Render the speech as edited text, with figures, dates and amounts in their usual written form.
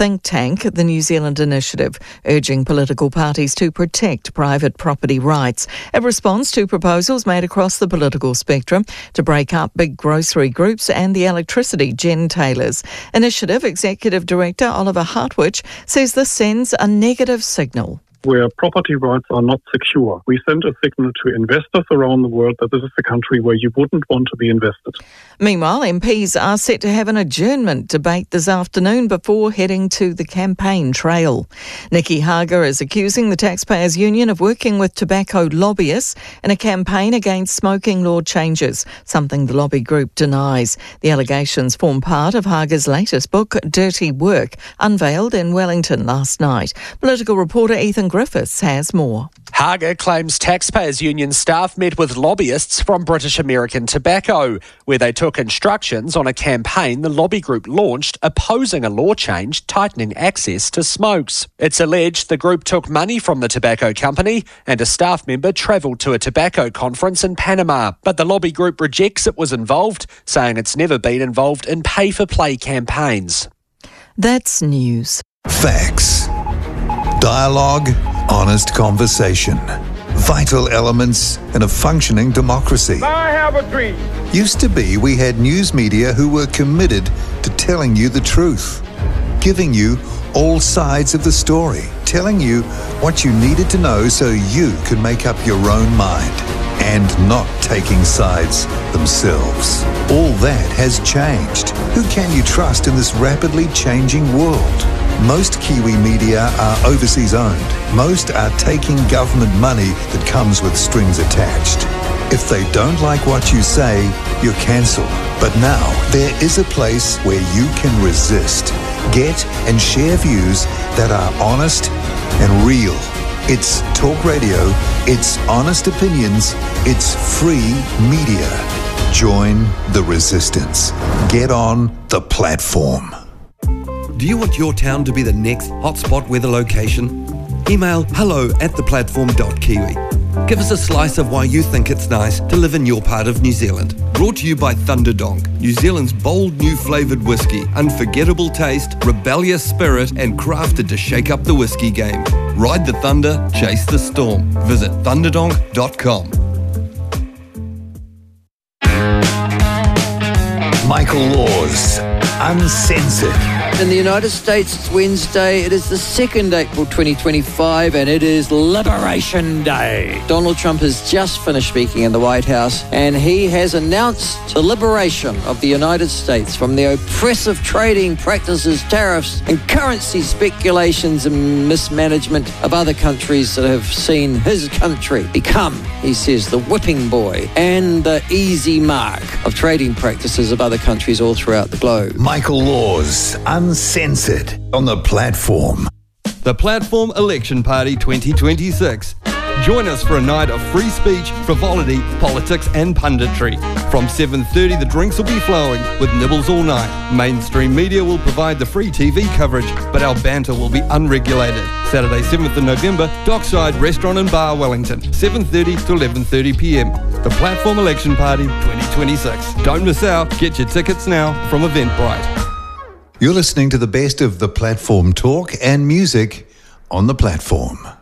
think tank, the New Zealand Initiative, urging political parties to protect private property rights. It responds to proposals made across the political spectrum to break up big grocery groups and the electricity gentailers. Initiative Executive Director Oliver Hartwich says this sends a negative signal. Where property rights are not secure, we send a signal to investors around the world that this is a country where you wouldn't want to be invested. Meanwhile, MPs are set to have an adjournment debate this afternoon before heading to the campaign trail. Nikki Hager is accusing the Taxpayers Union of working with tobacco lobbyists in a campaign against smoking law changes, something the lobby group denies. The allegations form part of Hager's latest book, Dirty Work, unveiled in Wellington last night. Political reporter Ethan Griffiths has more. Hager claims Taxpayers Union staff met with lobbyists from British American Tobacco, where they took instructions on a campaign the lobby group launched opposing a law change tightening access to smokes. It's alleged the group took money from the tobacco company and a staff member travelled to a tobacco conference in Panama. But the lobby group rejects it was involved, saying it's never been involved in pay-for-play campaigns. That's news. Facts. Dialogue, honest conversation. Vital elements in a functioning democracy. I have a dream. Used to be we had news media who were committed to telling you the truth, giving you all sides of the story, telling you what you needed to know so you could make up your own mind, and not taking sides themselves. All that has changed. Who can you trust in this rapidly changing world? Most Kiwi media are overseas owned. Most are taking government money that comes with strings attached. If they don't like what you say, you're cancelled. But now, there is a place where you can resist, get and share views that are honest and real. It's talk radio, it's honest opinions, it's free media. Join the resistance. Get on the platform. Do you want your town to be the next hotspot weather location? Email hello@theplatform.kiwi. Give us a slice of why you think it's nice to live in your part of New Zealand. Brought to you by Thunderdonk, New Zealand's bold new flavoured whiskey. Unforgettable taste, rebellious spirit, and crafted to shake up the whiskey game. Ride the thunder, chase the storm. Visit thunderdonk.com. Michael Laws, Uncensored. In the United States, it's Wednesday. It is the 2nd April 2025, and it is Liberation Day. Donald Trump has just finished speaking in the White House, and he has announced the liberation of the United States from the oppressive trading practices, tariffs, and currency speculations and mismanagement of other countries that have seen his country become, he says, the whipping boy and the easy mark of trading practices of other countries all throughout the globe. Michael Laws, Uncensored, on the platform. The Platform Election Party 2026. Join us for a night of free speech, frivolity, politics and punditry. From 7:30 the drinks will be flowing with nibbles all night. Mainstream media will provide the free TV coverage, but our banter will be unregulated. Saturday 7th of November, Dockside Restaurant and Bar, Wellington, 7:30 to 11:30 p.m. The Platform Election Party 2026. Don't miss out. Get your tickets now from Eventbrite. You're listening to the best of the platform talk and music on the platform.